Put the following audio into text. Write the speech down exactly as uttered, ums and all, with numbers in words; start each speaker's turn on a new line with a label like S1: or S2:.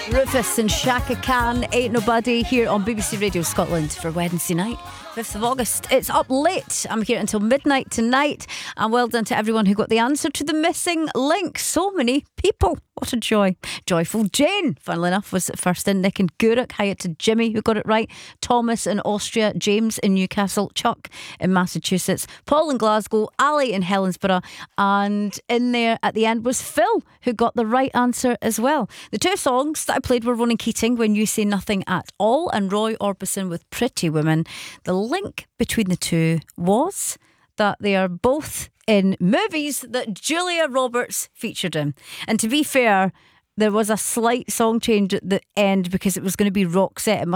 S1: Rufus and Shaka Khan, Ain't Nobody, here on B B C Radio Scotland for Wednesday night, fifth of August. It's Up Late. I'm here until midnight tonight, and well done to everyone who got the answer to the missing link. So many people. What a joy. Joyful Jane, funnily enough, was first in. Nick and Guruk. Hi to Jimmy, who got it right. Thomas in Austria. James in Newcastle. Chuck in Massachusetts. Paul in Glasgow. Ali in Helensburgh. And in there at the end was Phil, who got the right answer as well. The two songs that I played were Ronan Keating, When You Say Nothing at All, and Roy Orbison with Pretty Woman. The link between the two was that they are both in movies that Julia Roberts featured in. And to be fair, there was a slight song change at the end because it was going to be Roxette. It must